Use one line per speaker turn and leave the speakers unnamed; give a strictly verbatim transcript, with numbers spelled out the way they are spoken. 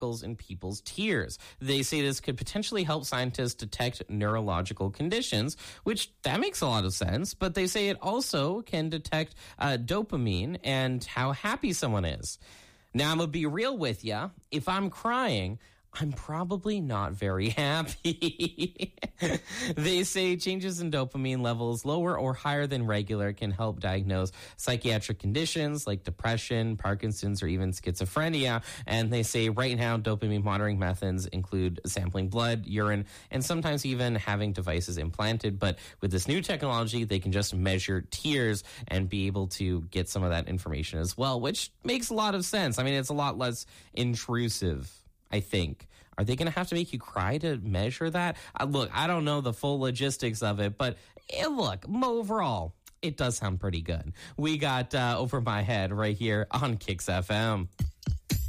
in people's tears. They say this could potentially help scientists detect neurological conditions, which that makes a lot of sense, but they say it also can detect uh, dopamine and how happy someone is. Now, I'm going to be real with you. If I'm crying, I'm probably not very happy. They say changes in dopamine levels lower or higher than regular can help diagnose psychiatric conditions like depression, Parkinson's, or even schizophrenia. And they say right now dopamine monitoring methods include sampling blood, urine, and sometimes even having devices implanted. But with this new technology, they can just measure tears and be able to get some of that information as well, which makes a lot of sense. I mean, it's a lot less intrusive, I think. Are they going to have to make you cry to measure that? Uh, look, I don't know the full logistics of it, but eh, look, overall, it does sound pretty good. We got uh, Over My Head right here on Kicks F M.